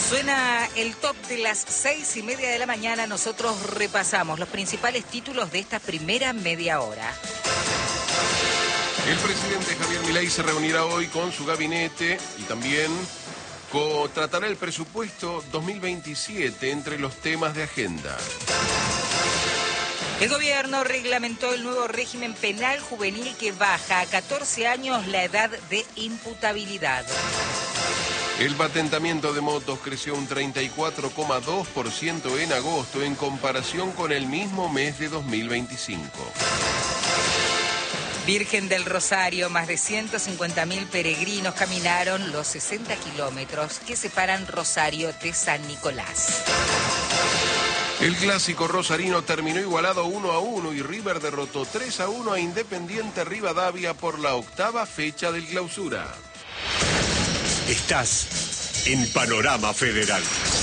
Suena el top de las 6:30 de la mañana. Nosotros repasamos los principales títulos de esta primera media hora. El presidente Javier Milei se reunirá hoy con su gabinete y también tratará el presupuesto 2027 entre los temas de agenda. El gobierno reglamentó el nuevo régimen penal juvenil que baja a 14 años la edad de imputabilidad. El patentamiento de motos creció un 34,2% en agosto en comparación con el mismo mes de 2025. Virgen del Rosario, más de 150.000 peregrinos caminaron los 60 kilómetros que separan Rosario de San Nicolás. El clásico rosarino terminó igualado 1-1 y River derrotó 3-1 a Independiente Rivadavia por la octava fecha del Clausura. Estás en Panorama Federal.